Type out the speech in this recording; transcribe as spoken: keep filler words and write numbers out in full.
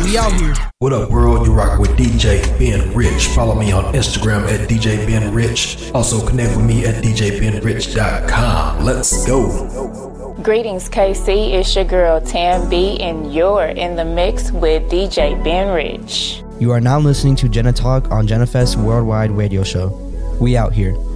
We out here. What up, world? You rock with D J Ben Rich. Follow me on Instagram at D J Ben Rich. Also connect with me at D J Ben Rich dot com. Let's go. Greetings, K C. It's your girl Tam B, and you're in the mix with D J Ben Rich. You are now listening to Jenna Talk on JennaFest Worldwide Radio Show. We out here.